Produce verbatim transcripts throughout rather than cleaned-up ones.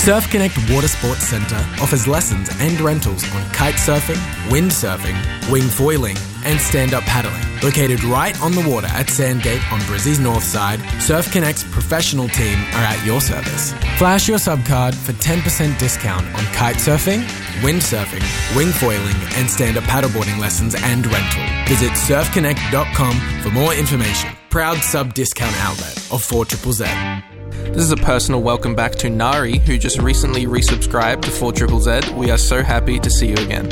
Surf Connect Water Sports Centre offers lessons and rentals on kite surfing, wind surfing, wing foiling and stand-up paddling. Located right on the water at Sandgate on Brizzy's north side, Surf Connect's professional team are at your service. Flash your subcard for ten percent discount on kite surfing, wind surfing, wing foiling and stand-up paddleboarding lessons and rental. Visit surf connect dot com for more information. Proud sub-discount outlet of four Z Z Z. This is a personal welcome back to Nari, who just recently resubscribed to four Z Z Z. We are so happy to see you again.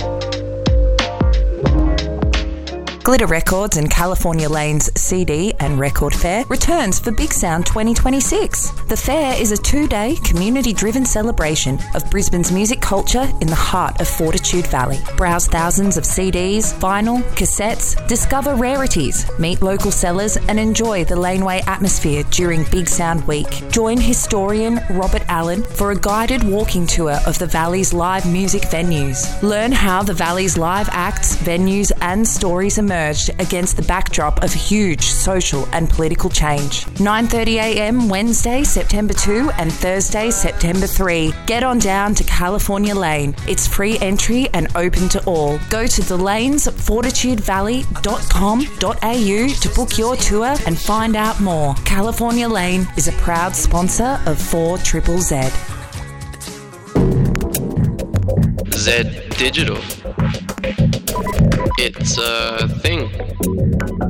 Glitter Records and California Lane's C D and Record Fair returns for Big Sound twenty twenty-six. The fair is a two-day community-driven celebration of Brisbane's music culture in the heart of Fortitude Valley. Browse thousands of C Ds, vinyl, cassettes, discover rarities, meet local sellers and enjoy the laneway atmosphere during Big Sound Week. Join historian Robert Allen for a guided walking tour of the Valley's live music venues. Learn how the Valley's live acts, venues and stories emerge against the backdrop of huge social and political change. nine thirty a m Wednesday, September second and Thursday, September third. Get on down to California Lane. It's free entry and open to all. Go to the lanes fortitude valley dot com dot a u to book your tour and find out more. California Lane is a proud sponsor of four Z Z Z. Z Digital. It's a thing.